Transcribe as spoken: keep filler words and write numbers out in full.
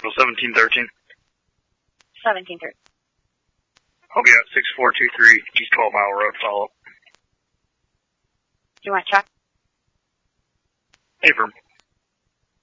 vehicle seventeen thirteen. seventeen thirteen. I'll be at six four two three East twelve Mile Road, follow up. Do you want to check? Affirm.